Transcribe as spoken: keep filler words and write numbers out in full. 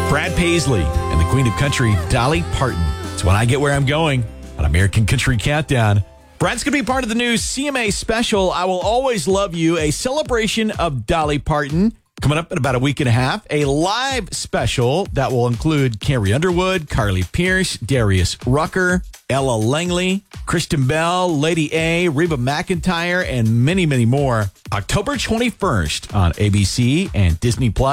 Brad Paisley and the Queen of Country, Dolly Parton. It's when I get where I'm going on American Country Countdown. Brad's going to be part of the new C M A special, I Will Always Love You, a celebration of Dolly Parton. Coming up in about a week and a half, a live special that will include Carrie Underwood, Carly Pearce, Darius Rucker, Ella Langley, Kristen Bell, Lady A, Reba McEntire, and many, many more. October twenty-first on A B C and Disney Plus.